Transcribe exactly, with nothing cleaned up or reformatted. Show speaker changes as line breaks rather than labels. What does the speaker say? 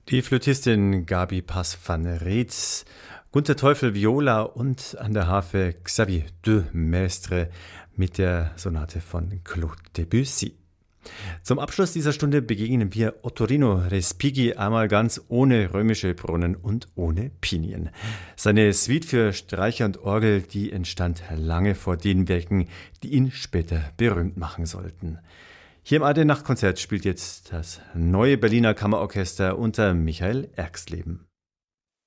Die Flötistin Gabi Pass-van-Reetz, Gunter Teufel Viola und an der Harfe Xavier de Maistre mit der Sonate von Claude Debussy. Zum Abschluss dieser Stunde begegnen wir Ottorino Respighi einmal ganz ohne römische Brunnen und ohne Pinien. Seine Suite für Streicher und Orgel, die entstand lange vor den Werken, die ihn später berühmt machen sollten. Hier im Ade Nachtkonzert spielt jetzt das neue Berliner Kammerorchester unter Michael Erxleben.